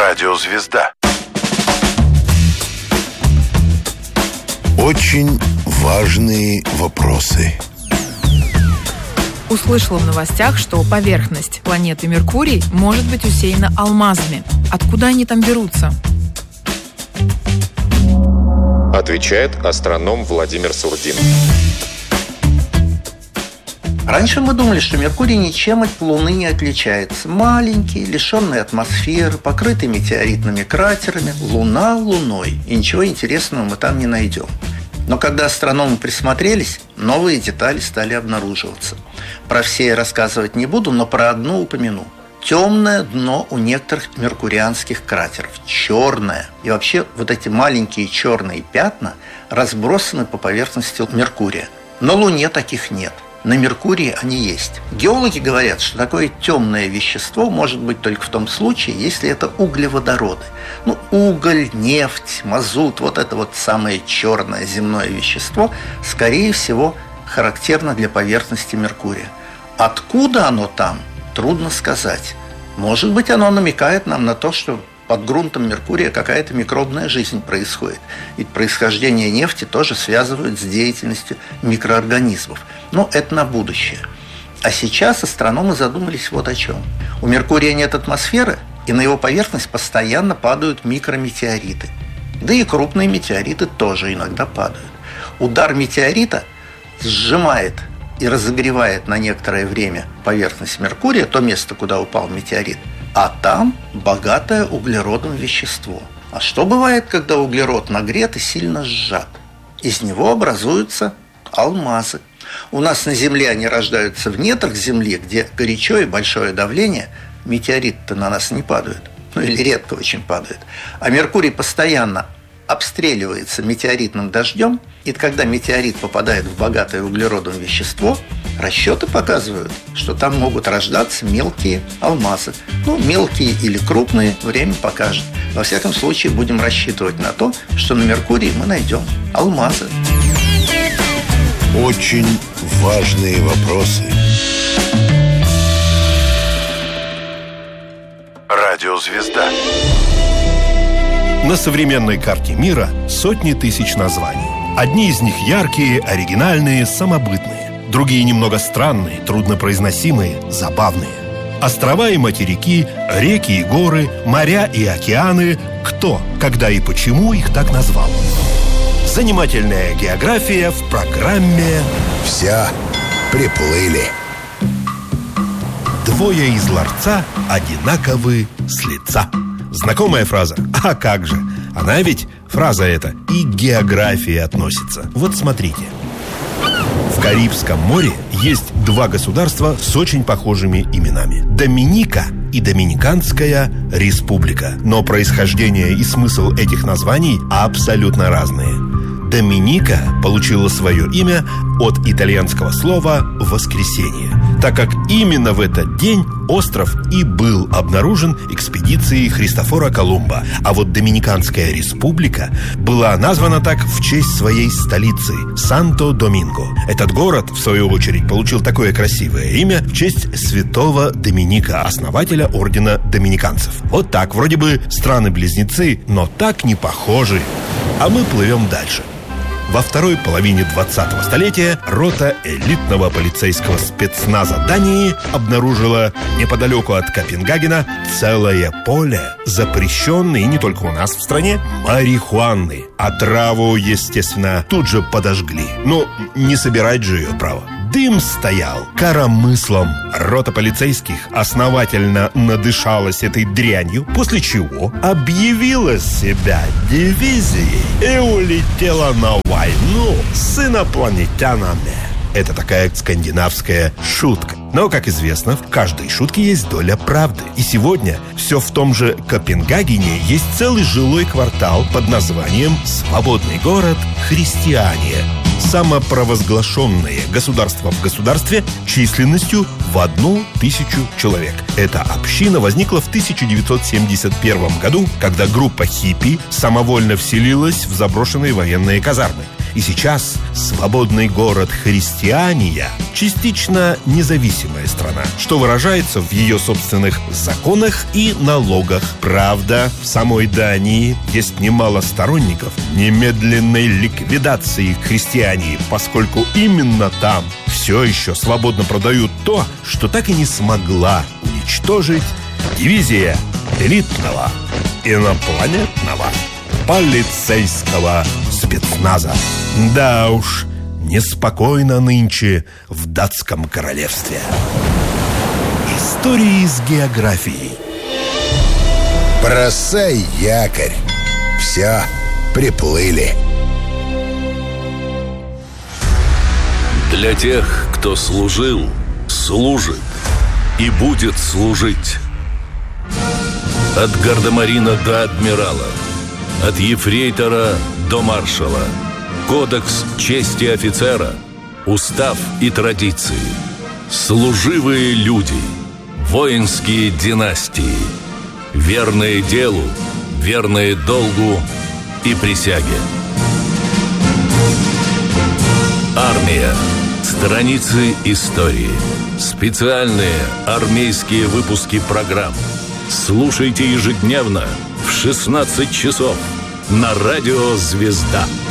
Радиозвезда. Очень важные вопросы. Услышала в новостях, что поверхность планеты Меркурий может быть усеяна алмазами. Откуда они там берутся? Отвечает астроном Владимир Сурдин. Раньше мы думали, что Меркурий ничем от Луны не отличается. Маленький, лишенный атмосферы, покрытый метеоритными кратерами. Луна луной. И ничего интересного мы там не найдем. Но когда астрономы присмотрелись, новые детали стали обнаруживаться. Про все я рассказывать не буду, но про одну упомяну. Темное дно у некоторых меркурианских кратеров. Черное. И вообще вот эти маленькие черные пятна разбросаны по поверхности Меркурия. На Луне таких нет. На Меркурии они есть. Геологи говорят, что такое темное вещество может быть только в том случае, если это углеводороды. Уголь, нефть, мазут, вот это вот самое черное земное вещество, скорее всего, характерно для поверхности Меркурия. Откуда оно там, трудно сказать. Может быть, оно намекает нам на то, что под грунтом Меркурия какая-то микробная жизнь происходит. Ведь происхождение нефти тоже связывают с деятельностью микроорганизмов. Но это на будущее. А сейчас астрономы задумались вот о чем. У Меркурия нет атмосферы, и на его поверхность постоянно падают микрометеориты. Да и крупные метеориты тоже иногда падают. Удар метеорита сжимает и разогревает на некоторое время поверхность Меркурия, то место, куда упал метеорит, а там богатое углеродом вещество. А что бывает, когда углерод нагрет и сильно сжат? Из него образуются алмазы. У нас на Земле они рождаются в недрах Земли, где горячо и большое давление. Метеориты-то на нас не падают. Или редко очень падают. А Меркурий постоянно обстреливается метеоритным дождем, и когда метеорит попадает в богатое углеродом вещество, расчеты показывают, что там могут рождаться мелкие алмазы. Мелкие или крупные, время покажет. Во всяком случае, будем рассчитывать на то, что на Меркурии мы найдем алмазы. Очень важные вопросы. Радиозвезда. На современной карте мира сотни тысяч названий. Одни из них яркие, оригинальные, самобытные. Другие немного странные, труднопроизносимые, забавные. Острова и материки, реки и горы, моря и океаны. Кто, когда и почему их так назвал? Занимательная география в программе «Вся приплыли». Двое из ларца одинаковы с лица. Знакомая фраза? А как же? Она ведь, фраза эта, и к географии относится. Вот смотрите. В Карибском море есть два государства с очень похожими именами. Доминика и Доминиканская республика. Но происхождение и смысл этих названий абсолютно разные. Доминика получила свое имя от итальянского слова «воскресенье», так как именно в этот день остров и был обнаружен экспедицией Христофора Колумба. А вот Доминиканская республика была названа так в честь своей столицы – Санто-Доминго. Этот город, в свою очередь, получил такое красивое имя в честь святого Доминика, основателя ордена доминиканцев. Вот так, вроде бы страны-близнецы, но так не похожи. А мы плывем дальше. Во второй половине 20-го столетия рота элитного полицейского спецназа Дании обнаружила неподалеку от Копенгагена целое поле запрещенной, и не только у нас в стране, марихуаны. А траву, естественно, тут же подожгли. Но не собирать же ее, право. Дым стоял коромыслом. Рота полицейских основательно надышалась этой дрянью, после чего объявила себя дивизией и улетела на войну с инопланетянами. Это такая скандинавская шутка. Но, как известно, в каждой шутке есть доля правды. И сегодня все в том же Копенгагене есть целый жилой квартал под названием «Свободный город Христиания». Самопровозглашенное государство в государстве численностью в 1000 человек. Эта община возникла в 1971 году, когда группа хиппи самовольно вселилась в заброшенные военные казармы. И сейчас свободный город Христиания частично независимая страна, что выражается в ее собственных законах и налогах. Правда, в самой Дании есть немало сторонников немедленной ликвидации христиании, поскольку именно там все еще свободно продают то, что так и не смогла уничтожить дивизия элитного инопланетного полицейского спецназа. Да уж, неспокойно нынче в датском королевстве. Истории с географией. Бросай якорь. Все, приплыли. Для тех, кто служил, служит и будет служить. От гардемарина до адмирала, от ефрейтора до маршала. Кодекс чести офицера, устав и традиции. Служивые люди, воинские династии. Верные делу, верные долгу и присяге. Армия. Страницы истории. Специальные армейские выпуски программ. Слушайте ежедневно в 16 часов на радио «Звезда».